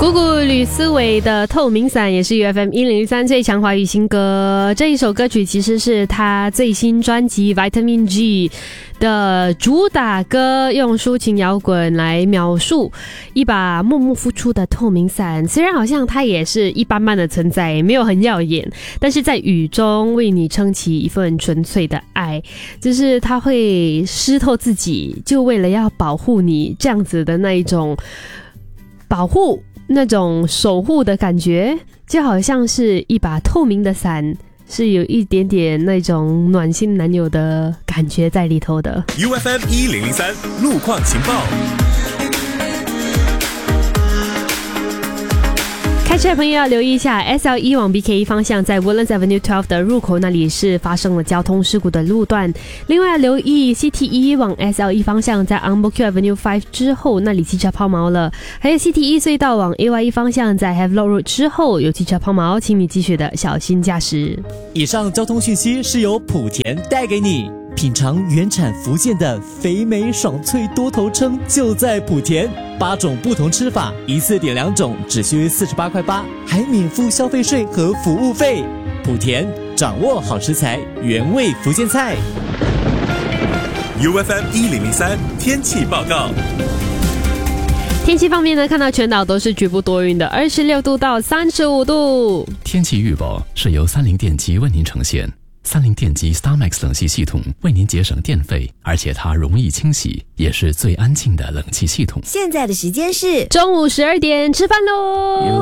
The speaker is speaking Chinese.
鼓鼓吕思伟的透明伞也是 UFM1003 最强华语新歌。这一首歌曲其实是他最新专辑 Vitamin G 的主打歌，用抒情摇滚来描述一把默默付出的透明伞。虽然好像它也是一般般的存在，没有很耀眼，但是在雨中为你撑起一份纯粹的爱，就是它会湿透自己，就为了要保护你，这样子的那一种保护，那种守护的感觉，就好像是一把透明的伞，是有一点点那种暖心男友的感觉在里头的。 UFM1003 路况情报。 开车的朋友要留意一下 SL1 往 BKE 方向，在 Woodlands Avenue 12的入口那里是发生了交通事故的路段。另外要留意 CT1 往 SL1 方向，在 Ang Mo Kio Avenue 5之后那里汽车抛锚了。还有 CT1 隧道往 AYE 方向，在 Havelock Road 之后有汽车抛锚，请你继续的小心驾驶。 以上交通讯息是由莆田带给你。品尝原产福建的肥美爽脆多头称就在莆田，8种不同吃法，一次点2种，只需48块8，还免付消费税和服务费。莆田掌握好食材，原味福建菜。 UFM1003 天气报告。 天气方面呢，看到全岛都是局部多云的，26度到35度。 天气预报是由30电机为您呈现。30电机 StarMax 冷气系统为您节省电费，而且它容易清洗，也是最安静的冷气系统。 现在的时间是中午12点，吃饭喽。